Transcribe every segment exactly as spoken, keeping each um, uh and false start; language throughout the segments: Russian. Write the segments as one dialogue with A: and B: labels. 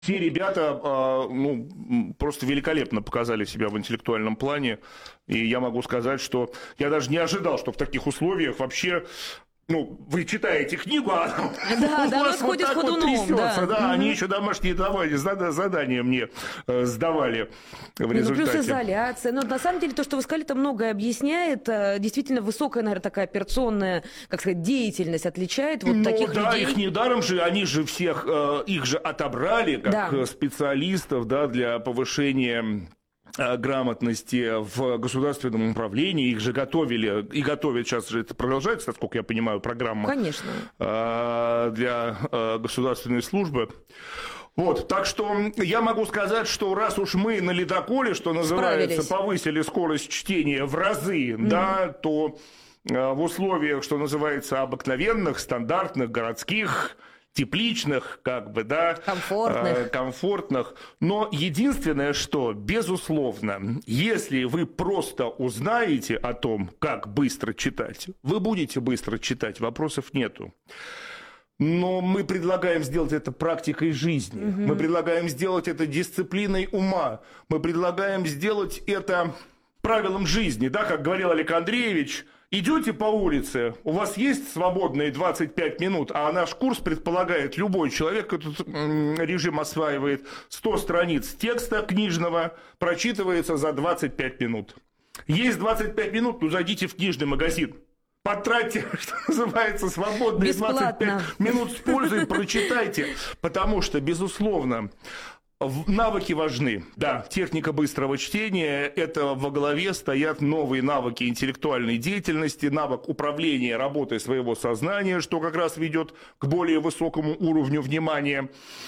A: Все ребята а, ну, просто великолепно показали себя в интеллектуальном плане. И я могу сказать, что я даже не ожидал, что в таких условиях вообще... Ну, вы читаете книгу, а
B: да,
A: у
B: да,
A: вас вот так вот трясется. Да, да, угу. Они еще домашние давали, задания мне э, сдавали в результате.
B: Ну, плюс изоляция. Но на самом деле то, что вы сказали, это многое объясняет. Действительно высокая, наверное, такая операционная, как сказать, деятельность отличает вот
A: ну,
B: таких
A: да,
B: людей.
A: Их недаром же, они же всех, э, их же отобрали как да. специалистов, да, для повышения... грамотности в государственном управлении, их же готовили, и готовят, сейчас же это продолжается, насколько я понимаю, программа
B: Конечно.
A: для государственной службы. Вот, так что я могу сказать, что раз уж мы на ледоколе, что называется, справились. Повысили скорость чтения в разы, mm-hmm. да, то в условиях, что называется, обыкновенных, стандартных, городских, тепличных, как бы, да,
B: комфортных.
A: Э, комфортных. Но единственное, что, безусловно, если вы просто узнаете о том, как быстро читать, вы будете быстро читать, вопросов нету. Но мы предлагаем сделать это практикой жизни, угу. мы предлагаем сделать это дисциплиной ума, мы предлагаем сделать это правилом жизни, да, как говорил Олег Андреевич. Идете по улице, у вас есть свободные двадцать пять минут, а наш курс предполагает, любой человек этот режим осваивает, сто страниц текста книжного прочитывается за двадцать пять минут. Есть двадцать пять минут, ну зайдите в книжный магазин. Потратьте, что называется, свободные двадцать пять минут с пользой, прочитайте. Потому что, безусловно, навыки важны. Да, техника быстрого чтения, это во главе стоят новые навыки интеллектуальной деятельности, навык управления работой своего сознания, что как раз ведет к более высокому уровню внимания.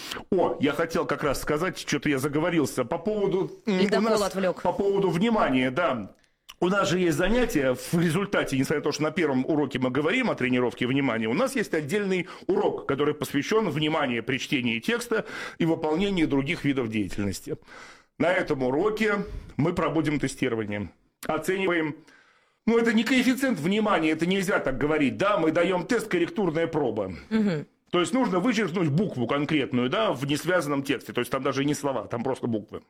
A: О, я хотел как раз сказать, что-то я заговорился по поводу...
B: у нас,
A: по поводу внимания, да. У нас же есть занятия, в результате, несмотря на то, что на первом уроке мы говорим о тренировке внимания, у нас есть отдельный урок, который посвящен вниманию при чтении текста и выполнении других видов деятельности. На этом уроке мы проводим тестирование, оцениваем, ну это не коэффициент внимания, это нельзя так говорить, да, мы даем тест «корректурная проба». Угу. То есть нужно вычеркнуть букву конкретную, да, в несвязанном тексте, то есть там даже не слова, там просто буквы.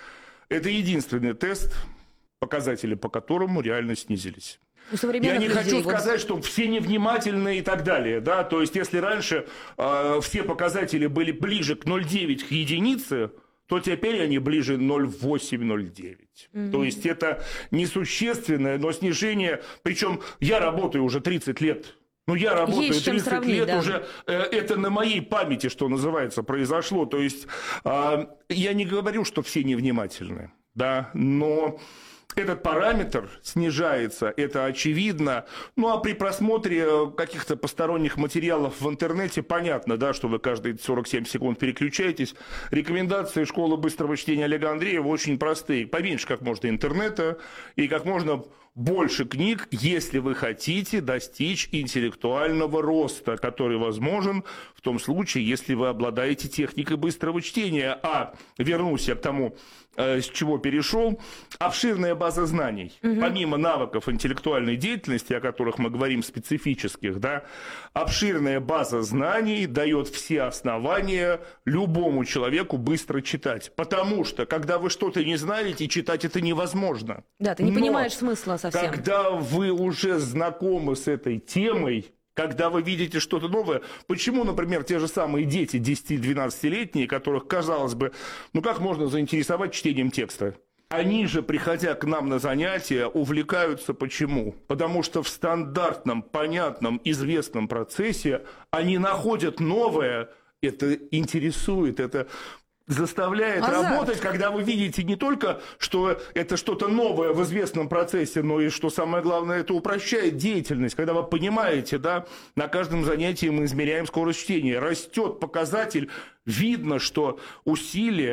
A: Это единственный тест, показатели по которому реально снизились. Я не хочу сказать, что все невнимательны и так далее. Да? То есть, если раньше э, все показатели были ближе к ноль целых девять к единице, то теперь они ближе ноль целых восемь - ноль целых девять. Mm-hmm. То есть, это несущественное, но снижение... Причем я работаю уже тридцать лет. Ну, я работаю есть тридцать лет, да. уже э, это на моей памяти, что называется, произошло. То есть, э, я не говорю, что все невнимательны, да, но... Этот параметр снижается, это очевидно. Ну, а при просмотре каких-то посторонних материалов в интернете понятно, да, что вы каждые сорок семь секунд переключаетесь. Рекомендации школы быстрого чтения Олега Андреева очень простые. Поменьше как можно интернета и как можно больше книг, если вы хотите достичь интеллектуального роста, который возможен в том случае, если вы обладаете техникой быстрого чтения. А, вернусь я к тому, с чего перешел, обширная база знаний. Угу. Помимо навыков интеллектуальной деятельности, о которых мы говорим специфических, да, обширная база знаний дает все основания любому человеку быстро читать. Потому что, когда вы что-то не знаете, читать это невозможно.
B: Да, ты не
A: Но
B: понимаешь смысла совсем.
A: Когда вы уже знакомы с этой темой, когда вы видите что-то новое, почему, например, те же самые дети десяти-двенадцатилетние, которых, казалось бы, ну как можно заинтересовать чтением текста? Они же, приходя к нам на занятия, увлекаются почему? Потому что в стандартном, понятном, известном процессе они находят новое, это интересует, это... заставляет
B: Азарт.
A: Работать, когда вы видите не только, что это что-то новое в известном процессе, но и, что самое главное, это упрощает деятельность. Когда вы понимаете, да, на каждом занятии мы измеряем скорость чтения, растет показатель, видно, что усилия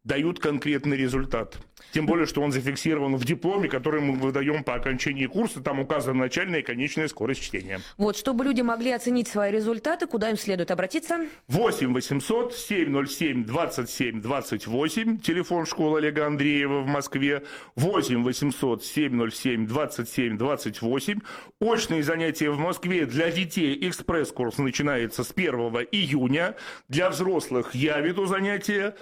A: дают конкретный результат. Тем более, что он зафиксирован в дипломе, который мы выдаем по окончании курса. Там указана начальная и конечная скорость чтения.
B: Вот, чтобы люди могли оценить свои результаты, куда им следует обратиться?
A: восемь восемьсот семь ноль семь двадцать семь двадцать восемь, телефон школы Олега Андреева в Москве. восемь восемьсот семь ноль семь двадцать семь двадцать восемь. Очные занятия в Москве для детей. Экспресс-курс начинается с первого июня. Для взрослых я веду занятия